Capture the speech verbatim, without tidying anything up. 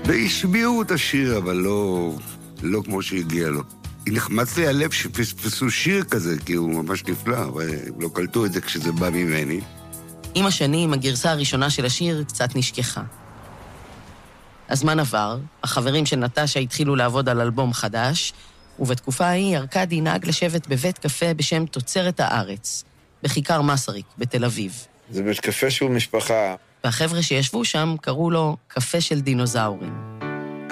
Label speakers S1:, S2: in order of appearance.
S1: והשמיעו את השיר, אבל לא, לא כמו שהגיע לו. נחמץ לי הלב שפספסו שיר כזה, כי הוא ממש נפלא, אבל לא קלטו את זה כשזה בא ממני.
S2: עם השנים, הגרסה הראשונה של השיר קצת נשכחה. הזמן עבר, החברים של נטשה התחילו לעבוד על אלבום חדש, ובתקופה ההיא ארקדי נהג לשבת בבית קפה בשם תוצרת הארץ, בכיכר מסריק, בתל אביב.
S3: זה בית קפה שהוא משפחה.
S2: והחבר'ה שישבו שם קראו לו קפה של דינוזאורים.